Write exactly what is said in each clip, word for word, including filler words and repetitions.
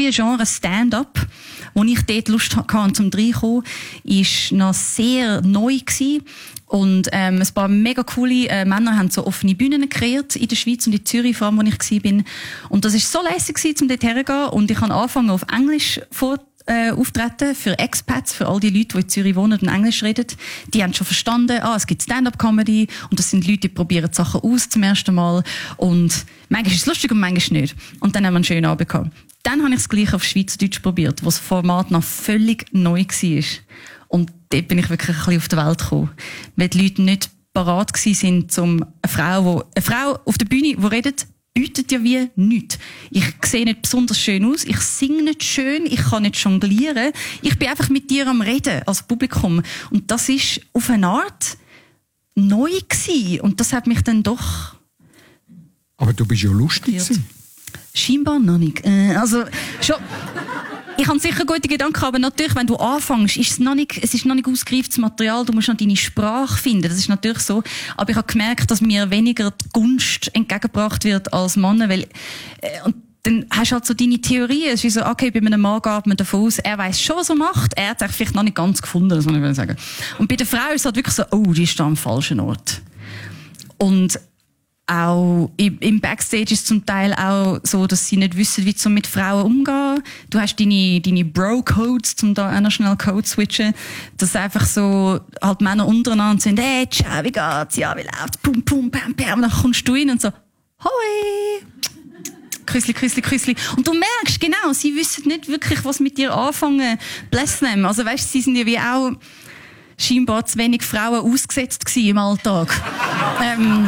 neue Genre Stand-up, wo ich dort Lust hatte, zum reinkommen, ist noch sehr neu gewesen. Und ähm, ein paar mega coole äh, Männer haben so offene Bühnen kreiert in der Schweiz und in Zürich, vor allem, wo ich war. Und das war so lässig gewesen, um dort herzugehen. Und ich habe angefangen, auf Englisch vor Äh, auftreten für Expats, für all die Leute, die in Zürich wohnen und Englisch reden. Die haben schon verstanden, ah, es gibt Stand-up-Comedy und das sind Leute, die probieren Sachen aus zum ersten Mal und manchmal ist es lustig und manchmal nicht. Und dann haben wir einen schönen Abend gehabt. Dann habe ich das Gleiche auf Schweizerdeutsch probiert, wo das Format noch völlig neu war. Und dort bin ich wirklich ein bisschen auf die Welt gekommen. Weil die Leute nicht parat waren, um eine Frau, wo, eine Frau auf der Bühne, die redet, bietet ja wie nichts. Ich sehe nicht besonders schön aus, ich singe nicht schön, ich kann nicht jonglieren. Ich bin einfach mit dir am Reden als Publikum. Und das ist auf eine Art neu gewesen. Und das hat mich dann doch... Aber du bist ja lustig gewesen. Scheinbar noch nicht. Äh, also, schon... Ich habe sicher gute Gedanken, aber natürlich, wenn du anfängst, ist es noch nicht, es ist noch nicht ausgereiftes Material, du musst noch deine Sprache finden, das ist natürlich so. Aber ich habe gemerkt, dass mir weniger die Gunst entgegengebracht wird als Männer, weil, äh, und dann hast du halt so deine Theorien. Es ist so, okay, bei einem Mann geht man davon aus, er weiss schon, was er macht, er hat es vielleicht noch nicht ganz gefunden, das muss ich sagen. Und bei der Frau ist es halt wirklich so, oh, die ist da am falschen Ort. Und auch im Backstage ist es zum Teil auch so, dass sie nicht wissen, wie sie mit Frauen umgehen. Du hast deine, deine Bro-Codes, um da auch noch schnell Code zu switchen, dass einfach so halt Männer untereinander sind, hey, ciao, wie geht's? Ja, wie läuft's? Pum, pum, pam, pam. Und dann kommst du rein und so, hoi! Küssli, Küssli, Küssli. Und du merkst, genau, sie wissen nicht wirklich, was mit dir anfangen. Bless them. Also weißt, sie sind ja wie auch scheinbar zu wenig Frauen ausgesetzt gewesen im Alltag. ähm,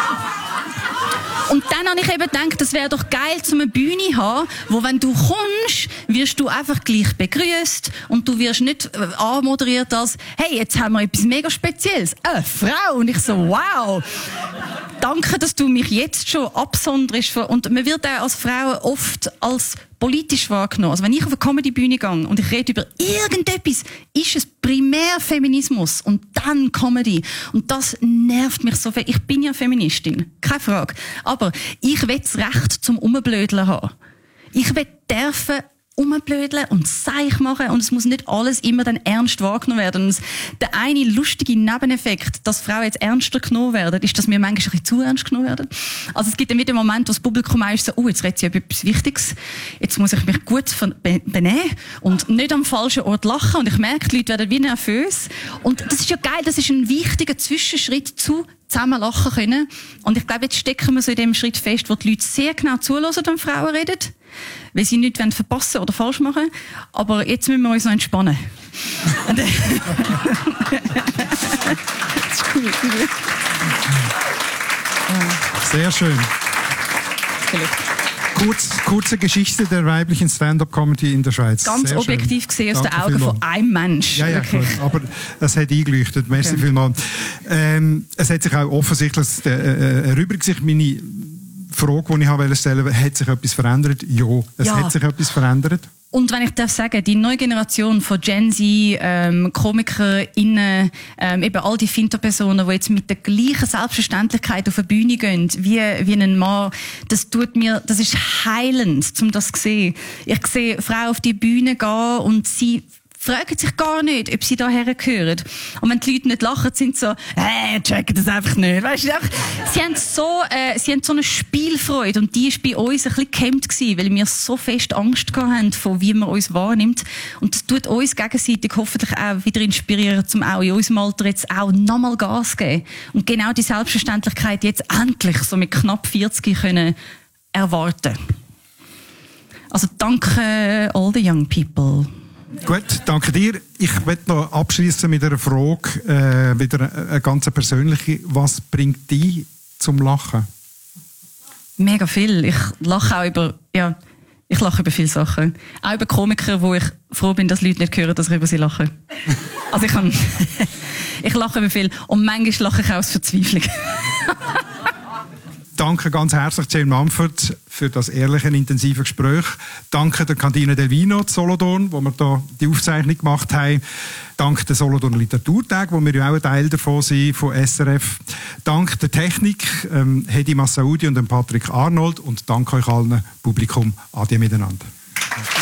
Und dann habe ich eben gedacht, das wäre doch geil, so eine Bühne zu haben, wo, wenn du kommst, wirst du einfach gleich begrüßt und du wirst nicht äh, anmoderiert als, hey, jetzt haben wir etwas mega Spezielles. Eine Frau. Und ich so, wow. Danke, dass du mich jetzt schon absonderst. Und man wird auch als Frau oft als politisch wahrgenommen. Also wenn ich auf eine Comedy-Bühne gehe und ich rede über irgendetwas, ist es primär Feminismus und dann Comedy. Und das nervt mich so viel. Ich bin ja Feministin, keine Frage. Aber ich will das Recht zum Umblödeln haben. Ich will dürfen umblödeln und Seich machen und es muss nicht alles immer dann ernst wahrgenommen werden. Und der eine lustige Nebeneffekt, dass Frauen jetzt ernster genommen werden, ist, dass wir manchmal ein bisschen zu ernst genommen werden. Also es gibt dann wieder einen Moment, wo das Publikum ist so, oh, jetzt redet sie über etwas Wichtiges, jetzt muss ich mich gut benehmen und nicht am falschen Ort lachen und ich merke, die Leute werden wie nervös. Und das ist ja geil, das ist ein wichtiger Zwischenschritt zu zusammen lachen können. Und ich glaube, jetzt stecken wir so in dem Schritt fest, wo die Leute sehr genau zuhören, wenn Frauen reden, weil sie nichts verpassen oder falsch machen. Aber jetzt müssen wir uns noch entspannen. Das ist cool. Sehr schön. Kurz, kurze Geschichte der weiblichen Stand-up-Comedy in der Schweiz. Ganz Sehr objektiv schön. gesehen aus Danke den Augen vielmals. von einem Mensch. Ja, ja, okay. gut, aber es hat eingeleuchtet. Merci okay. vielmals. Ähm, es hat sich auch offensichtlich äh, erübrigt sich meine Frage, die ich habe stellen wollte, hat sich etwas verändert? Ja, es ja. hat sich etwas verändert. Und wenn ich darf sagen, die neue Generation von Gen Z, ähm, KomikerInnen, ähm, eben all die Finterpersonen, die jetzt mit der gleichen Selbstverständlichkeit auf eine Bühne gehen, wie, wie ein Mann, das tut mir, das ist heilend, um das zu sehen. Ich sehe Frauen auf die Bühne gehen und sie fragen sich gar nicht, ob sie daher gehören. Und wenn die Leute nicht lachen, sind sie so, hey, checken das einfach nicht. Weißt du, sie haben so, äh, sie haben so eine Spielfreude und die war bei uns ein bisschen gehemmt gewesen, weil wir so fest Angst gehabt haben, von wie man uns wahrnimmt. Und das tut uns gegenseitig hoffentlich auch wieder inspirieren, um auch in unserem Alter jetzt auch nochmal Gas zu geben. Und genau die Selbstverständlichkeit jetzt endlich so mit knapp vierzig können erwarten. Also danke all the young people. Gut, danke dir. Ich möchte noch abschließen mit einer Frage, äh, wieder eine ganz persönliche. Was bringt dich zum Lachen? Mega viel. Ich lache auch über, ja, ich lache über viele Sachen. Auch über Komiker, wo ich froh bin, dass Leute nicht hören, dass ich über sie lache. Also ich kann, ich lache über viel. Und manchmal lache ich auch aus Verzweiflung. Danke ganz herzlich, Jane Mumford, für das ehrliche, intensive Gespräch. Danke der Cantina del Vino zu Solothurn, wo wir da die Aufzeichnung gemacht haben. Danke der Solothurner Literaturtag, wo wir ja auch ein Teil davon sind, von S R F. Danke der Technik, ähm, Hedi Massaoudi und dem Patrick Arnold. Und danke euch allen, Publikum. Adieu miteinander.